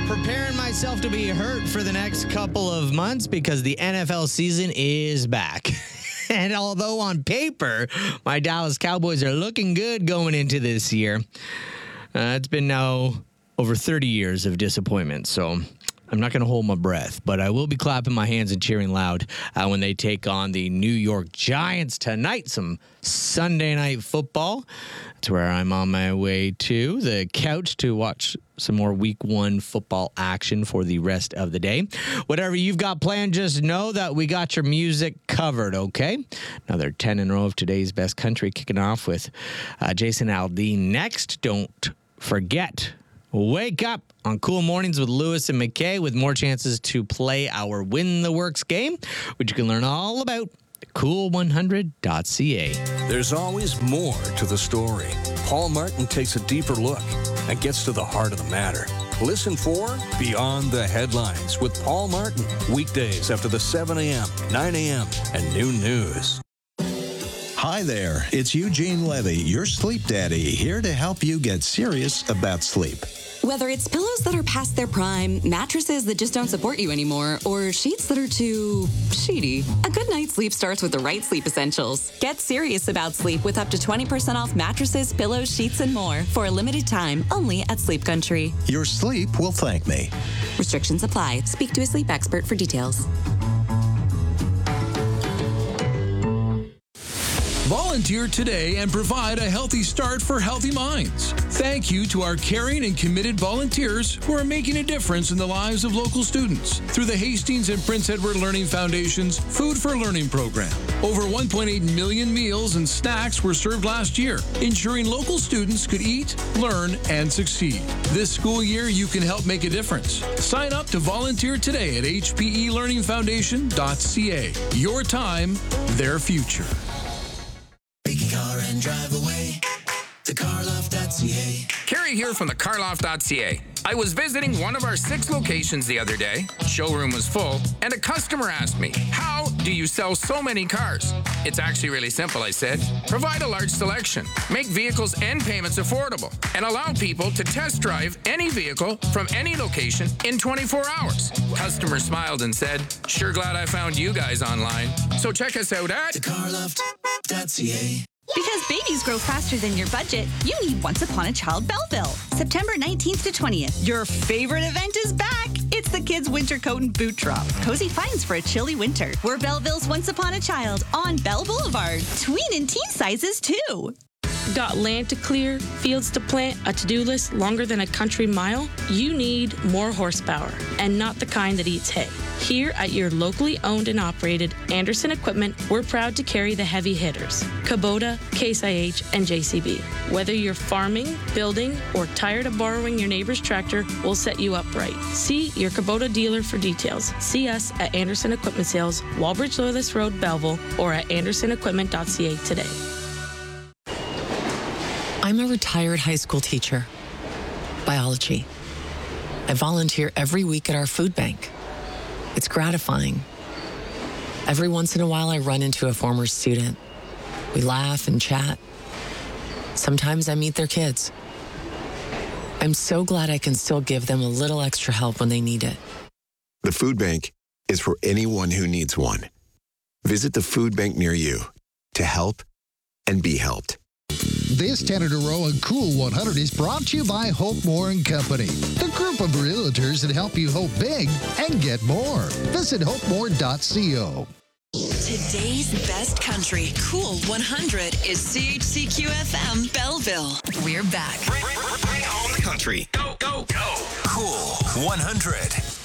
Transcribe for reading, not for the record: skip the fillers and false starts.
Preparing myself to be hurt for the next couple of months because the NFL season is back. And although on paper, my Dallas Cowboys are looking good going into this year, it's been now over 30 years of disappointment. So I'm not going to hold my breath, but I will be clapping my hands and cheering loud when they take on the New York Giants tonight. Some Sunday night football. That's where I'm on my way to the couch to watch some more week one football action for the rest of the day. Whatever you've got planned, just know that we got your music covered, okay? Another 10 in a row of today's best country, kicking off with Jason Aldean next. Don't forget, wake up on Cool Mornings with Lewis and McKay with more chances to play our Win the Works game, which you can learn all about at cool100.ca. There's always more to the story. Paul Martin takes a deeper look and gets to the heart of the matter. Listen for Beyond the Headlines with Paul Martin. Weekdays after the 7 a.m., 9 a.m., and noon news. Hi there, it's Eugene Levy, your sleep daddy, here to help you get serious about sleep. Whether it's pillows that are past their prime, mattresses that just don't support you anymore, or sheets that are too sheety, a good night's sleep starts with the right sleep essentials. Get serious about sleep with up to 20% off mattresses, pillows, sheets, and more for a limited time only at Sleep Country. Your sleep will thank me. Restrictions apply. Speak to a sleep expert for details. Volunteer today and provide a healthy start for healthy minds. Thank you to our caring and committed volunteers who are making a difference in the lives of local students through the Hastings and Prince Edward Learning Foundation's Food for Learning program. Over 1.8 million meals and snacks were served last year, ensuring local students could eat, learn, and succeed. This school year, you can help make a difference. Sign up to volunteer today at hpelearningfoundation.ca. Your time, their future. Pick a car and drive away to carloft.ca. Kerry here from the carloft.ca. I was visiting one of our 6 locations the other day. Showroom was full, and a customer asked me, "How do you sell so many cars?" "It's actually really simple," I said. "Provide a large selection, make vehicles and payments affordable, and allow people to test drive any vehicle from any location in 24 hours. Customer smiled and said, "Sure glad I found you guys online." So check us out at carloft.ca. Because babies grow faster than your budget, you need Once Upon a Child Belleville. September 19th to 20th. Your favorite event is back. It's the Kids Winter Coat and Boot Drop. Cozy finds for a chilly winter. We're Belleville's Once Upon a Child on Bell Boulevard. Tween and teen sizes, too. Got land to clear, fields to plant, a to-do list longer than a country mile? You need more horsepower, and not the kind that eats hay. Here at your locally owned and operated Anderson Equipment, we're proud to carry the heavy hitters, Kubota, Case IH, and JCB. Whether you're farming, building, or tired of borrowing your neighbor's tractor, we'll set you up right. See your Kubota dealer for details. See us at Anderson Equipment Sales, Walbridge Loyalist Road, Belleville, or at andersonequipment.ca today. I'm a retired high school teacher. Biology. I volunteer every week at our food bank. It's gratifying. Every once in a while, I run into a former student. We laugh and chat. Sometimes I meet their kids. I'm so glad I can still give them a little extra help when they need it. The food bank is for anyone who needs one. Visit the food bank near you to help and be helped. This 10 in a row on Cool 100 is brought to you by Hope More & Company, the group of realtors that help you hope big and get more. Visit hopemore.co. Today's best country, Cool 100, is CHCQ-FM Belleville. We're back. Bring home the country. Go, go, go. Cool 100.